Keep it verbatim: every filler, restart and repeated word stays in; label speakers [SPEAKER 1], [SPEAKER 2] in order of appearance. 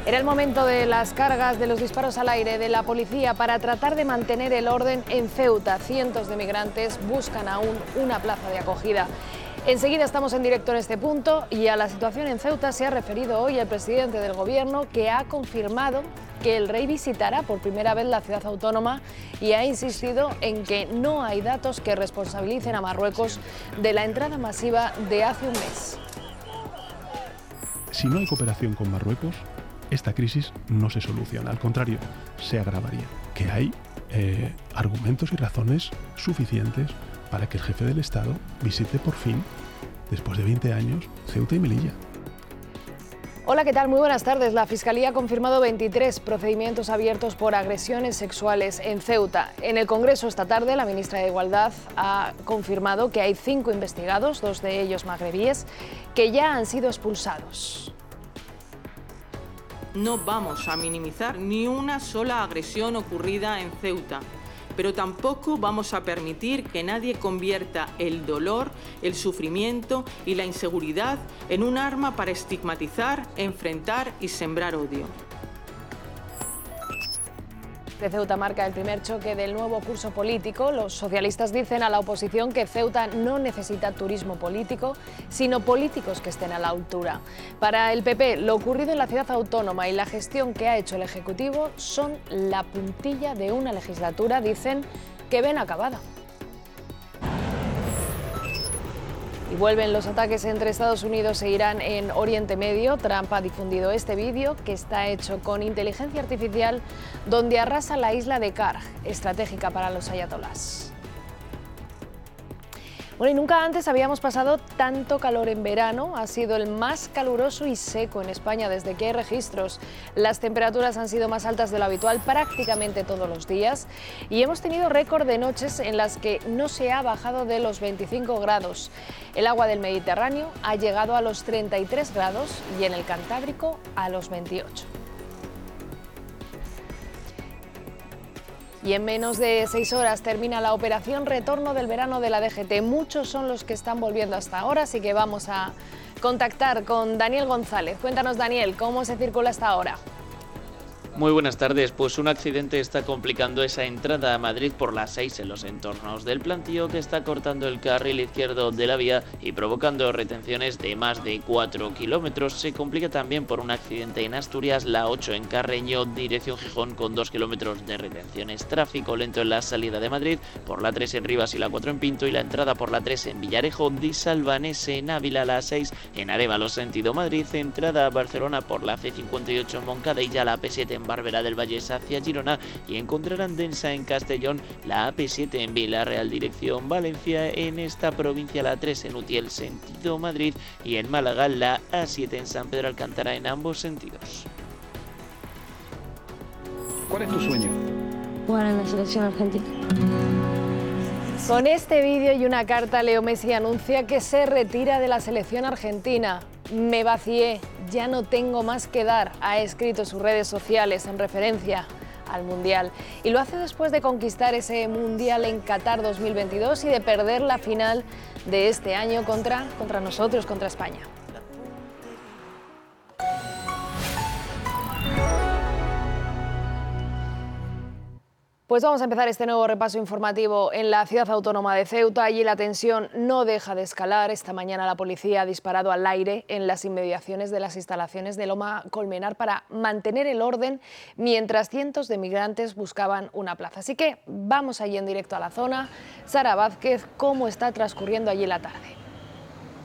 [SPEAKER 1] Era el momento de las cargas, de los disparos al aire de la policía para tratar de mantener el orden en Ceuta. Cientos de migrantes buscan aún una plaza de acogida. Enseguida estamos en directo en este punto y a la situación en Ceuta se ha referido hoy el presidente del Gobierno, que ha confirmado que el rey visitará por primera vez la ciudad autónoma y ha insistido en que no hay datos que responsabilicen a Marruecos de la entrada masiva de hace un mes.
[SPEAKER 2] Si no hay cooperación con Marruecos, esta crisis no se soluciona, al contrario, se agravaría. Que hay eh, argumentos y razones suficientes para que el jefe del Estado visite por fin, después de veinte años, Ceuta y Melilla.
[SPEAKER 1] Hola, ¿qué tal? Muy buenas tardes. La Fiscalía ha confirmado veintitrés procedimientos abiertos por agresiones sexuales en Ceuta. En el Congreso esta tarde, la ministra de Igualdad ha confirmado que hay cinco investigados, dos de ellos magrebíes, que ya han sido expulsados.
[SPEAKER 3] No vamos a minimizar ni una sola agresión ocurrida en Ceuta, pero tampoco vamos a permitir que nadie convierta el dolor, el sufrimiento y la inseguridad en un arma para estigmatizar, enfrentar y sembrar odio.
[SPEAKER 1] De Ceuta marca el primer choque del nuevo curso político. Los socialistas dicen a la oposición que Ceuta no necesita turismo político, sino políticos que estén a la altura. Para el P P, lo ocurrido en la ciudad autónoma y la gestión que ha hecho el Ejecutivo son la puntilla de una legislatura, dicen, que ven acabada. Y vuelven los ataques entre Estados Unidos e Irán en Oriente Medio. Trump ha difundido este vídeo, que está hecho con inteligencia artificial, donde arrasa la isla de Karg, estratégica para los ayatolás. Bueno, y nunca antes habíamos pasado tanto calor en verano. Ha sido el más caluroso y seco en España desde que hay registros. Las temperaturas han sido más altas de lo habitual prácticamente todos los días y hemos tenido récord de noches en las que no se ha bajado de los veinticinco grados. El agua del Mediterráneo ha llegado a los treinta y tres grados y en el Cantábrico a los veintiocho. Y en menos de seis horas termina la operación Retorno del Verano de la D G T. Muchos son los que están volviendo hasta ahora, así que vamos a contactar con Daniel González. Cuéntanos, Daniel, ¿cómo se circula hasta ahora?
[SPEAKER 4] Muy buenas tardes. Pues un accidente está complicando esa entrada a Madrid por la seis en los entornos del Plantío, que está cortando el carril izquierdo de la vía y provocando retenciones de más de cuatro kilómetros. Se complica también por un accidente en Asturias, la ocho en Carreño, dirección Gijón, con dos kilómetros de retenciones. Tráfico lento en la salida de Madrid por la tres en Rivas y la cuatro en Pinto, y la entrada por la tres en Villarejo de Salvanese, en Ávila, la seis en Arévalo sentido Madrid, entrada a Barcelona por la C cincuenta y ocho en Moncada y ya la A P siete en Barberá del Vallés hacia Girona, y encontrarán densa en Castellón la A P siete en Villarreal dirección Valencia, en esta provincia la tres en Utiel sentido Madrid y en Málaga la A siete en San Pedro Alcántara en ambos sentidos.
[SPEAKER 5] ¿Cuál es tu sueño?
[SPEAKER 6] Jugar en la selección argentina.
[SPEAKER 1] Con este vídeo y una carta, Leo Messi anuncia que se retira de la selección argentina. Me vacié, ya no tengo más que dar, ha escrito en sus redes sociales en referencia al Mundial. Y lo hace después de conquistar ese Mundial en Qatar dos mil veintidós y de perder la final de este año contra, contra nosotros, contra España. Pues vamos a empezar este nuevo repaso informativo en la ciudad autónoma de Ceuta. Allí la tensión no deja de escalar. Esta mañana la policía ha disparado al aire en las inmediaciones de las instalaciones de Loma Colmenar para mantener el orden mientras cientos de migrantes buscaban una plaza. Así que vamos allí en directo a la zona. Sara Vázquez, ¿cómo está transcurriendo allí la tarde?